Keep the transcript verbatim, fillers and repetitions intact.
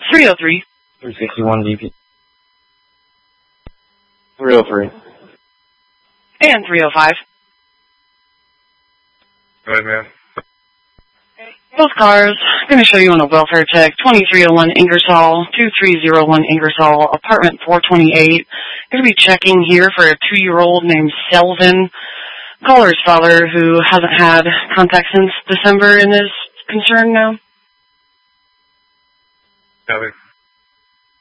three oh three. three sixty-one D P. three oh three. And three oh five. Go ahead, man. Both cars, going to show you on a welfare check, twenty-three oh one Ingersoll, two three oh one Ingersoll, apartment four twenty-eight. Going to be checking here for a two-year-old named Selvin. Caller's father who hasn't had contact since December and is concerned now. Copy.